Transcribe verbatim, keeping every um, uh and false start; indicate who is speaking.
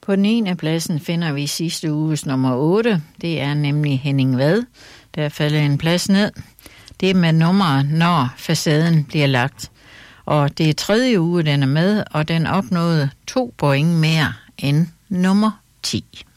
Speaker 1: På den ene pladsen finder vi sidste uges nummer otte. Det er nemlig Henning Vad. Der er faldet en plads ned. Det er med nummeret, når facaden bliver lagt. Og det er tredje uge, den er med, og den opnåede to point mere end nummer ti.